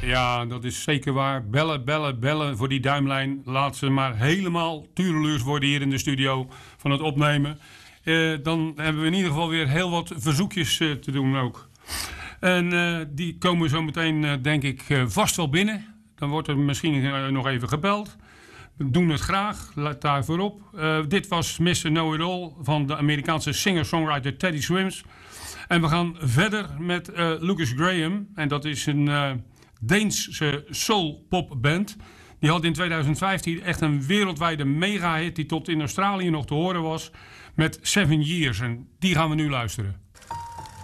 Ja, dat is zeker waar. Bellen voor die duimlijn. Laat ze maar helemaal tureluurs worden hier in de studio van het opnemen. Dan hebben we in ieder geval weer heel wat verzoekjes te doen ook. En die komen zo meteen, denk ik, vast wel binnen. Dan wordt er misschien nog even gebeld. We doen het graag, let daarvoor op. Dit was Mr. Know-It-All van de Amerikaanse singer-songwriter Teddy Swims. En we gaan verder met Lucas Graham. En dat is een Deense soul-pop-band. Die had in 2015 echt een wereldwijde mega-hit die tot in Australië nog te horen was. Met 7 Years. En die gaan we nu luisteren.